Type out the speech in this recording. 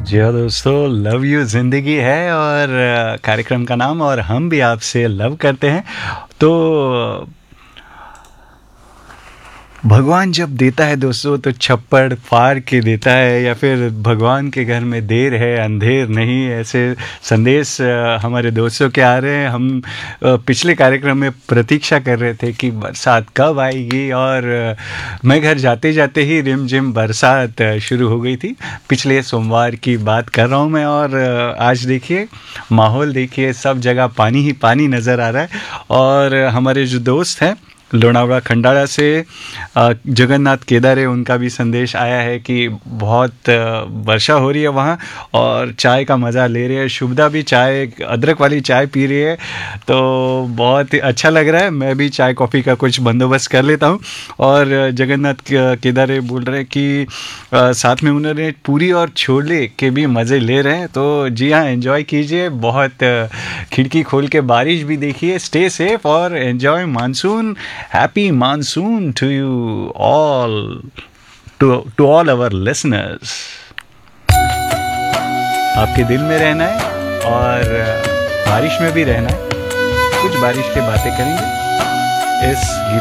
जी हाँ दोस्तों, love you ज़िंदगी है और कार्यक्रम का नाम, और हम भी आपसे लव करते हैं। तो भगवान जब देता है दोस्तों तो छप्पड़ फाड़ के देता है, या फिर भगवान के घर में देर है अंधेर नहीं, ऐसे संदेश हमारे दोस्तों के आ रहे हैं। हम पिछले कार्यक्रम में प्रतीक्षा कर रहे थे कि बरसात कब आएगी, और मैं घर जाते जाते ही रिमझिम बरसात शुरू हो गई थी। पिछले सोमवार की बात कर रहा हूँ मैं, और आज देखिए माहौल देखिए, सब जगह पानी ही पानी नज़र आ रहा है। और हमारे जो दोस्त हैं लोनावला खंडाला से जगन्नाथ केदारे, उनका भी संदेश आया है कि बहुत वर्षा हो रही है वहाँ और चाय का मज़ा ले रहे हैं। शुभदा भी चाय, अदरक वाली चाय पी रही है, तो बहुत ही अच्छा लग रहा है। मैं भी चाय कॉफ़ी का कुछ बंदोबस्त कर लेता हूँ। और जगन्नाथ केदारे बोल रहे हैं कि साथ में उन्होंने पूरी और छोले के भी मज़े ले रहे हैं। तो जी हाँ, एंजॉय कीजिए, बहुत खिड़की खोल के बारिश भी देखिए। स्टे सेफ और enjoy monsoon. Happy monsoon to you all, to all our listeners. आपके दिल में रहना है और बारिश में भी रहना है। कुछ बारिश की बातें करेंगे इस गीत